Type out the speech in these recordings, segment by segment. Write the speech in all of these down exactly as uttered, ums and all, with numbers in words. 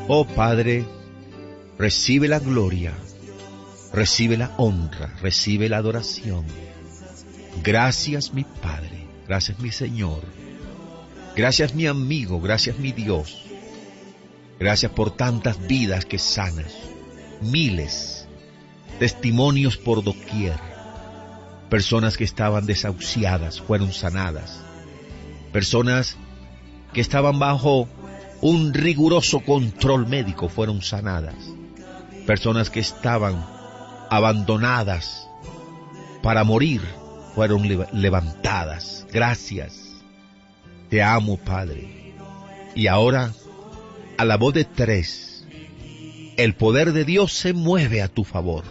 Oh Padre, recibe la gloria, recibe la honra, recibe la adoración. Gracias mi Padre, gracias mi Señor, gracias mi amigo, gracias mi Dios. Gracias por tantas vidas que sanas, miles, testimonios por doquier. Personas que estaban desahuciadas fueron sanadas. Personas que estaban bajo un riguroso control médico fueron sanadas. Personas que estaban abandonadas para morir fueron levantadas. Gracias. Te amo, Padre. Y ahora, a la voz de tres, el poder de Dios se mueve a tu favor.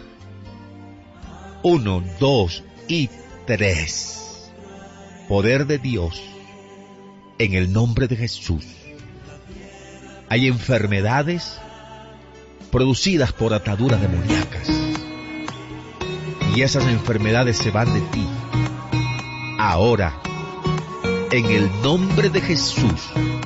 Uno, dos y tres. Poder de Dios en el nombre de Jesús. Hay enfermedades producidas por ataduras demoníacas. Y esas enfermedades se van de ti. Ahora, en el nombre de Jesús,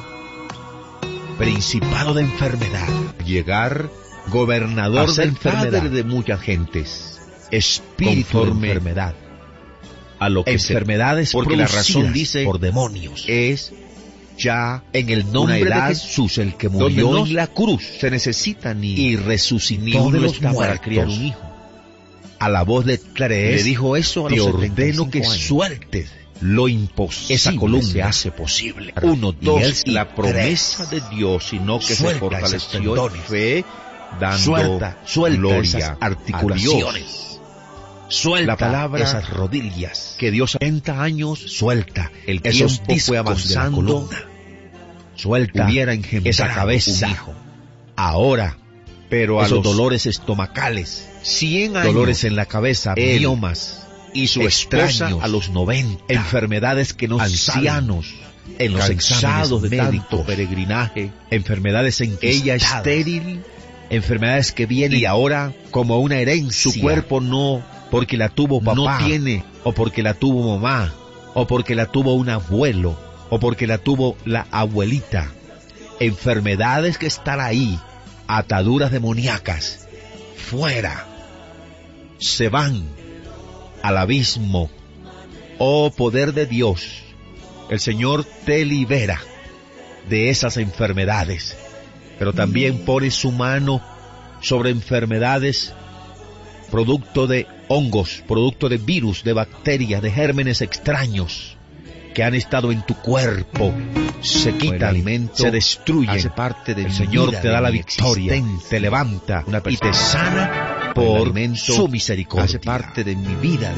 principado de enfermedad, llegar gobernador de enfermedad de muchas gentes, espíritu de enfermedad, a lo que enfermedades se, porque la razón dice por demonios, es ya en el nombre de Jesús, el que murió en la cruz, se necesita ni y resucitó de los muertos para criar un hijo. A la voz de tres, le dijo eso a los te ordeno que años. Sueltes lo imposible. Esa columna se hace posible. Uno, dos, y la promesa de Dios, sino que se fortaleció en fe, dando suelta, suelta gloria, esas articulaciones. Suelta la palabra, esas rodillas. Que Dios setenta años suelta. El tiempo fue avanzando. Suelta hubiera esa cabeza. Hijo. Ahora, pero a los dolores estomacales, cien años, dolores en la cabeza, miomas, y su esposa a los noventa, enfermedades que no ancianos, salen, en los cansados de tanto peregrinaje, enfermedades en que ella estéril, enfermedades que vienen y ahora como una herencia, su cuerpo no, porque la tuvo papá, no tiene, o porque la tuvo mamá, o porque la tuvo un abuelo, o porque la tuvo la abuelita, enfermedades que están ahí, ataduras demoníacas, fuera, se van al abismo. Oh poder de Dios, el Señor te libera de esas enfermedades, pero también pone su mano sobre enfermedades producto de hongos, producto de virus, de bacterias, de gérmenes extraños que han estado en tu cuerpo. Se quita alimento, se destruye, hace parte del Señor, vida, te da la victoria, te levanta y te sana por su misericordia. Hace parte de mi vida.